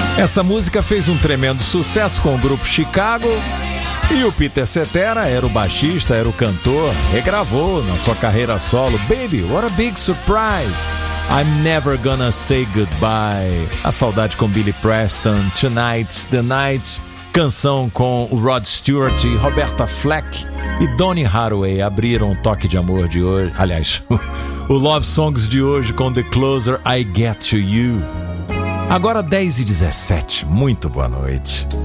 Essa música fez um tremendo sucesso com o grupo Chicago e o Peter Cetera era o baixista, era o cantor, regravou na sua carreira solo. Baby, what a big surprise! I'm never gonna say goodbye. A saudade com Billy Preston, Tonight's the Night, canção com o Rod Stewart, Roberta Fleck e Donny Hathaway abriram o Toque de Amor de hoje. Aliás, o Love Songs de hoje com The Closer I Get to You. Agora 10h17, muito boa noite.